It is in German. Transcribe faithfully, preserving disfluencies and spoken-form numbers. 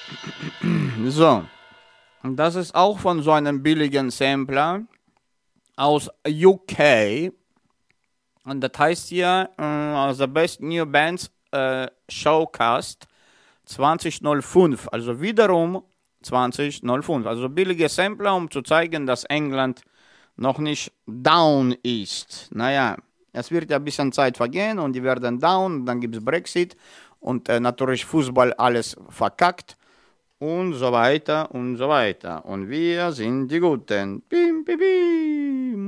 So, und das ist auch von so einem billigen Sampler aus U K. Und das heißt hier, äh, The Best New Bands äh, Showcast zwanzig null fünf. Also wiederum zwanzig null fünf. Also billige Sampler, um zu zeigen, dass England noch nicht down ist. Naja, es wird ja ein bisschen Zeit vergehen und die werden down, dann gibt es Brexit und äh, natürlich Fußball alles verkackt und so weiter und so weiter. Und wir sind die Guten. Bim, bim, bim.